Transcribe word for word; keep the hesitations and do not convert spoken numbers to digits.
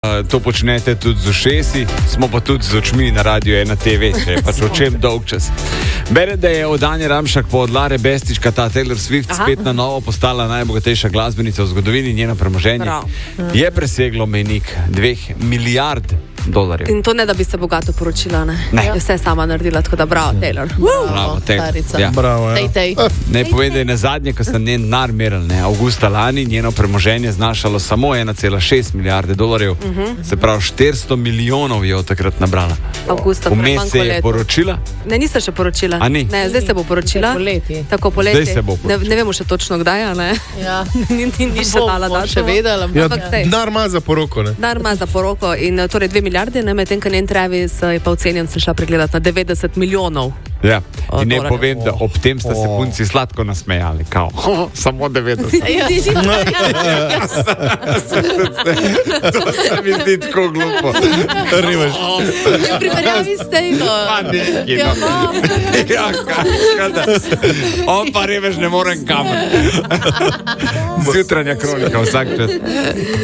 To počnete tudi z ušesi, smo pa tudi z očmi na Radio ena te ve, če je pač o čem dolg čas. Bere, da je od Anje Ramšak po od Lare Bestička ta Taylor Swift Aha. spet na novo postala najbogatejša glasbenica v zgodovini, njeno premoženje mm. je preseglo mejnik dveh milijard dolarjev. In to ne, da bi se bogato poročila, ne? Ne. Je vse sama naredila, tako da bravo, Taylor. Bravo, Taylor. Ja. Bravo, ja. Tej, tej. Ne povem, da je na zadnje, ko sem njen nar meril, ne, avgusta lani, njeno premoženje znašalo samo ena cela šest milijarde dolarjev, uh-huh. se pravi štiristo milijonov je od takrat nabrala. Avgusta, vmes se je poročila? Ne, niste še poročila. A ni? Ne, zdaj se bo poročila. Poleti. Tako poleti. Zdaj se bo ne, ne vemo še točno kdaj, a ne? Ja. ni ni, ni še dala Bo, bo datuma. še vedela. Ja, Ampak sej. denar ima za poroko, ne? Denar ima za poroko in torej dve milijarde, ne, medtem, ko njen Travis je pa ocenjen, sem šla pregledati na devetdeset milijonov. Ja, in ne dolarjev. povem, da ob tem sta se punci sladko nasmejali, kao, samo devetdeset. Ja. To se mi zdi tako glupo. Rimaš. V primerjavi s Taylor. Pa nekaj, Ja, no. no. Ja, kada. On pa revež ne morem kamer. Zjutranja kronika vsak čas.